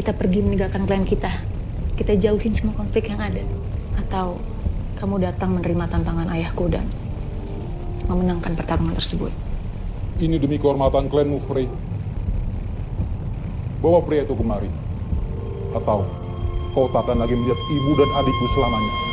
kita pergi meninggalkan klan kita? Kita jauhin semua konflik yang ada? Atau kamu datang menerima tantangan ayahku dan memenangkan pertarungan tersebut? Ini demi kehormatan klanmu, Frey. Bawa pria itu kemari. Atau kau tak akan lagi melihat ibu dan adikku selamanya.